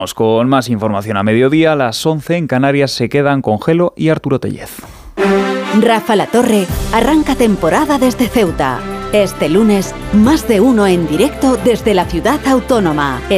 Con más información a mediodía, a las 11 en Canarias se quedan con Gelo y Arturo Tellez. Rafa Latorre arranca temporada desde Ceuta. Este lunes, más de uno en directo desde la ciudad autónoma.